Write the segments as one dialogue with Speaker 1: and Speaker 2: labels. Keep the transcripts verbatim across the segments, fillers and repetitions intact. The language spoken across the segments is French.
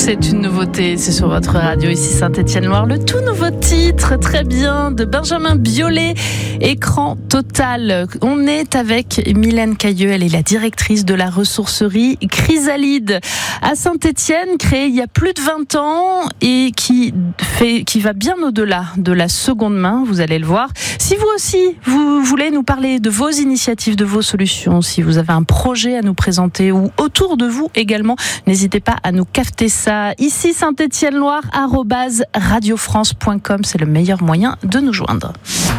Speaker 1: C'est une nouveauté, c'est sur votre radio ici Saint-Étienne-Loire. Le tout nouveau titre, très bien, de Benjamin Biolay, Écran Total. On est avec Mylène Cailleux, elle est la directrice de la ressourcerie Chrysalide à Saint-Étienne, créée il y a plus de vingt ans et qui fait, qui va bien au-delà de la seconde main, vous allez le voir. Si vous aussi, vous voulez nous parler de vos initiatives, de vos solutions, si vous avez un projet à nous présenter ou autour de vous également, n'hésitez pas à nous capter ça. Ici Saint-Étienne-Loire, arobase radiofrance point com, c'est le meilleur moyen de nous joindre.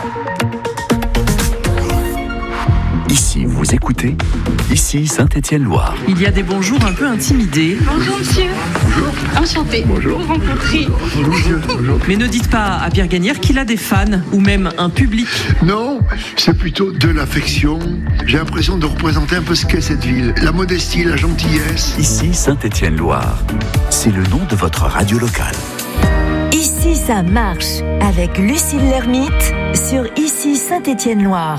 Speaker 2: Ici, vous écoutez, ici Saint-Étienne-Loire.
Speaker 3: Il y a des bonjours un peu intimidés.
Speaker 4: Bonjour monsieur. Bonjour. Enchanté.
Speaker 5: Bonjour.
Speaker 4: Vous rencontrer.
Speaker 5: Bonjour monsieur. Bonjour.
Speaker 3: Mais ne dites pas à Pierre Gagnère qu'il a des fans ou même un public.
Speaker 5: Non, c'est plutôt de l'affection. J'ai l'impression de représenter un peu ce qu'est cette ville. La modestie, la gentillesse.
Speaker 2: Ici Saint-Étienne-Loire. C'est le nom de votre radio locale.
Speaker 6: Ici ça marche avec Lucille Lermite sur Ici Saint-Étienne-Loire.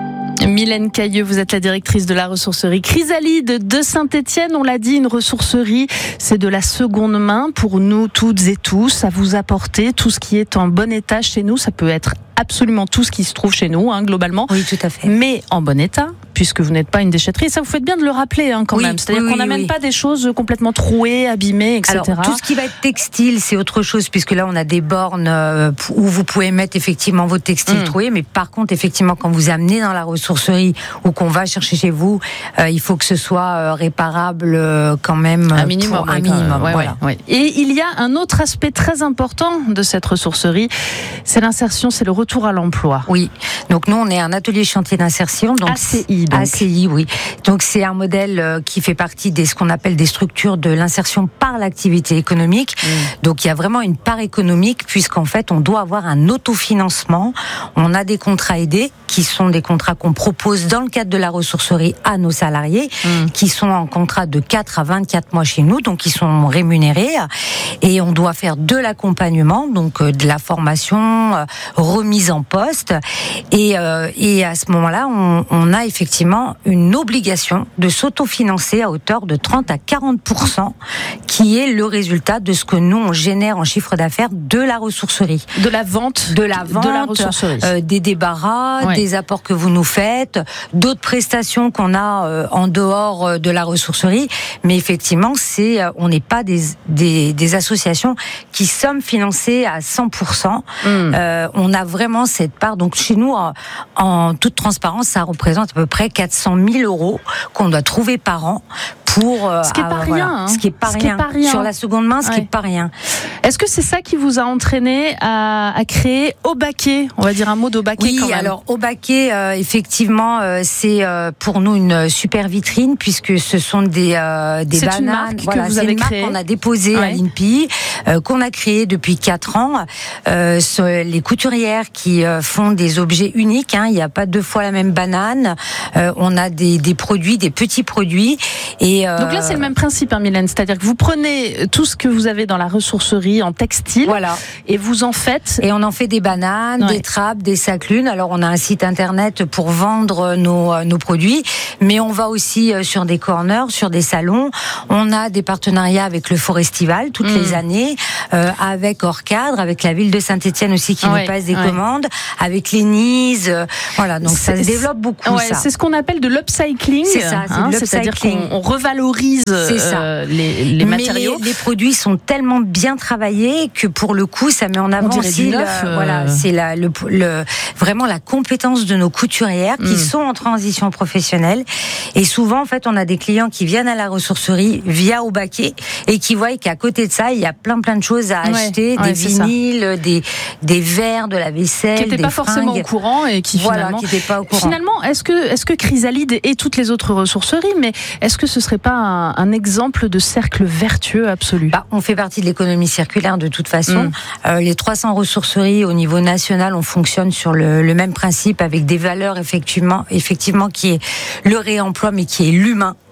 Speaker 1: Mylène Cailleux, vous êtes la directrice de la ressourcerie Chrysalide de Saint-Étienne. On l'a dit, une ressourcerie, c'est de la seconde main pour nous toutes et tous, à vous apporter tout ce qui est en bon état chez nous. Ça peut être absolument tout ce qui se trouve chez nous, hein, globalement.
Speaker 6: Oui, tout à fait.
Speaker 1: Mais en bon état, puisque vous n'êtes pas une déchetterie. Et ça, vous faites bien de le rappeler, hein, quand
Speaker 6: oui,
Speaker 1: même. C'est-à-dire
Speaker 6: oui,
Speaker 1: qu'on n'amène
Speaker 6: oui.
Speaker 1: pas des choses complètement trouées, abîmées, et cetera.
Speaker 6: Alors, tout ce qui va être textile, c'est autre chose, puisque là, on a des bornes euh, où vous pouvez mettre effectivement vos textiles mmh. troués. Mais par contre, effectivement, quand vous amenez dans la ressourcerie ou qu'on va chercher chez vous, euh, il faut que ce soit euh, réparable euh, quand même.
Speaker 1: Un minimum.
Speaker 6: Pour, un minimum,
Speaker 1: ouais,
Speaker 6: voilà.
Speaker 1: ouais, ouais. Et il y a un autre aspect très important de cette ressourcerie, c'est l'insertion, c'est le retour à l'emploi.
Speaker 6: Oui. Donc nous, on est un atelier chantier d'insertion. Donc
Speaker 1: A C I. Donc.
Speaker 6: A C I, oui. Donc c'est un modèle euh, qui fait partie des ce qu'on appelle des structures de l'insertion par l'activité économique. Mmh. Donc il y a vraiment une part économique puisqu'en fait on doit avoir un autofinancement. On a des contrats aidés qui sont des contrats qu'on propose dans le cadre de la ressourcerie à nos salariés, mmh. qui sont en contrat de quatre à vingt-quatre mois chez nous, donc ils sont rémunérés et on doit faire de l'accompagnement, donc euh, de la formation, euh, remise en poste et, euh, et à ce moment-là on, on a effectivement une obligation de s'autofinancer à hauteur de trente à quarante pour cent qui est le résultat de ce que nous on génère en chiffre d'affaires de la ressourcerie.
Speaker 1: De la vente
Speaker 6: de la vente,
Speaker 1: de la ressourcerie.
Speaker 6: Euh, des débarras,
Speaker 1: ouais.
Speaker 6: des apports que vous nous faites, d'autres prestations qu'on a euh, en dehors de la ressourcerie, mais effectivement c'est euh, on n'est pas des, des, des associations qui sommes financées à cent pour cent. Mmh. Euh, on a vraiment cette part, donc chez nous en, en toute transparence ça représente à peu près quatre cent mille euros qu'on doit trouver par an pour euh,
Speaker 1: ce qui est pas
Speaker 6: euh,
Speaker 1: rien,
Speaker 6: voilà.
Speaker 1: hein.
Speaker 6: ce qui est pas
Speaker 1: ce
Speaker 6: rien.
Speaker 1: Qui est pas rien
Speaker 6: sur la seconde main, ce ouais. qui est pas rien.
Speaker 1: Est-ce que c'est ça qui vous a entraîné à, à créer Aubaquet? On va dire un mot d'Aubaquet.
Speaker 6: Oui,
Speaker 1: quand même.
Speaker 6: alors Aubaquet, euh, effectivement, euh, c'est euh, pour nous une super vitrine puisque ce sont des euh, des
Speaker 1: c'est
Speaker 6: bananes.
Speaker 1: Une marque
Speaker 6: voilà,
Speaker 1: que vous
Speaker 6: c'est
Speaker 1: avez
Speaker 6: une marque
Speaker 1: créée.
Speaker 6: qu'on a déposée ouais. à l'I N P I, euh, qu'on a créée depuis quatre ans. Euh, les couturières qui euh, font des objets uniques. Hein, il n'y a pas deux fois la même banane. Euh, on a des des produits, des petits produits. Et euh,
Speaker 1: donc là, c'est le même principe, hein, Mylène. C'est-à-dire que vous prenez tout ce que vous avez dans la ressourcerie en textile,
Speaker 6: voilà,
Speaker 1: et vous en faites.
Speaker 6: Et on en fait des bananes, ouais. des trappes, des sacs-lunes. Alors on a un site internet pour vendre nos nos produits, mais on va aussi sur des corners, sur des salons. On a des partenariats avec le Forestival toutes mmh. les années, euh, avec Orcadre, avec la ville de Saint-Étienne aussi qui ouais. nous passe des ouais. commandes, avec les Nice. Euh, voilà, donc c'est, ça se développe beaucoup.
Speaker 1: Ouais,
Speaker 6: ça.
Speaker 1: C'est ce qu'on appelle de l'upcycling.
Speaker 6: C'est ça, c'est
Speaker 1: hein,
Speaker 6: de
Speaker 1: c'est-à-dire
Speaker 6: l'upcycling.
Speaker 1: qu'on on revalorise euh, les, les
Speaker 6: mais
Speaker 1: matériaux.
Speaker 6: Les, les produits sont tellement bien travaillés que pour le coup, ça met en avant aussi
Speaker 1: le,
Speaker 6: euh... voilà, c'est la, le, le, vraiment la compétence de nos couturières qui mmh. sont en transition professionnelle. Et souvent, en fait, on a des clients qui viennent à la ressourcerie via Aubaquet et qui voient qu'à côté de ça, il y a plein plein de choses à
Speaker 1: ouais,
Speaker 6: acheter,
Speaker 1: ouais,
Speaker 6: des vinyles, des des verres, de la vaisselle,
Speaker 1: qui n'étaient pas
Speaker 6: fringues.
Speaker 1: forcément au courant et qui
Speaker 6: voilà,
Speaker 1: finalement,
Speaker 6: qui n'étaient pas au courant.
Speaker 1: Finalement, est-ce que est-ce que Chrysalide et toutes les autres ressourceries, mais est-ce que ce serait pas un, un exemple de cercle vertueux absolu?
Speaker 6: Bah, on fait partie de l'économie circulaire de toute façon. Mmh. Euh, les trois cents ressourceries au niveau national, on fonctionne sur le, le même principe avec des valeurs effectivement, effectivement qui est le réemploi, mais qui est l'humain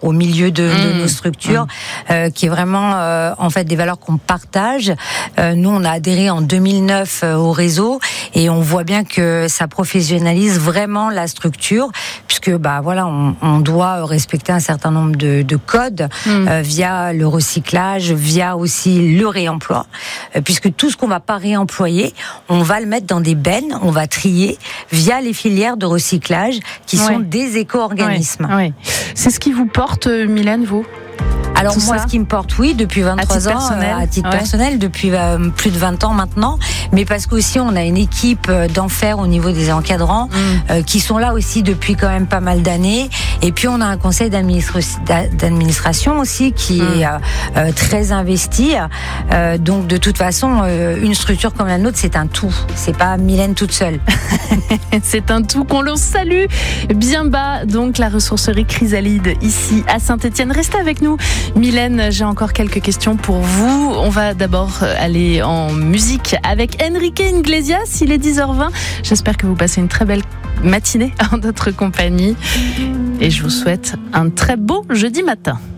Speaker 6: au milieu de,
Speaker 1: mmh.
Speaker 6: de nos structures, mmh. euh, qui est vraiment euh, en fait des valeurs qu'on partage. Euh, nous, on a adhéré en deux mille neuf euh, au réseau et on voit bien que ça professionnalise vraiment la structure, puisque bah voilà, on, on doit respecter un certain nombre de, de codes mmh. euh, via le recyclage, via aussi le réemploi, euh, puisque tout ce qu'on va pas réemployer, on va le mettre dans des bennes, on va trier via les filières de recyclage qui ouais. sont des éco-organismes.
Speaker 1: Ouais, ouais. C'est ce qui vous porte, Mylène, vous ?
Speaker 6: Alors
Speaker 1: Tout
Speaker 6: moi,
Speaker 1: ça.
Speaker 6: ce qui me porte, oui, depuis vingt-trois ans,
Speaker 1: personnel.
Speaker 6: Euh, à titre
Speaker 1: ouais.
Speaker 6: personnel, depuis euh, plus de vingt ans maintenant, mais parce qu'aussi on a une équipe d'enfer au niveau des encadrants mm. euh, qui sont là aussi depuis quand même pas mal d'années, et puis on a un conseil d'administration aussi qui mm. est euh, euh, très investi, euh, donc de toute façon, euh, une structure comme la nôtre, c'est un tout, c'est pas Mylène toute seule.
Speaker 1: C'est un tout qu'on le salue bien bas, donc la ressourcerie Chrysalide ici à Saint-Étienne. Restez avec nous. Mylène, j'ai encore quelques questions pour vous. On va d'abord aller en musique avec Enrique Iglesias. Il est dix heures vingt. J'espère que vous passez une très belle matinée en notre compagnie. Et je vous souhaite un très beau jeudi matin.